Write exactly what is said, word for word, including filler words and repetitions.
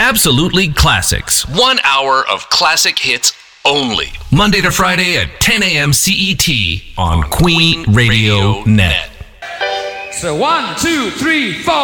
Absolutely Classics. One hour of classic hits only. Monday to Friday at ten a.m. C E T on Queen Radio Net. So one, two, three, four.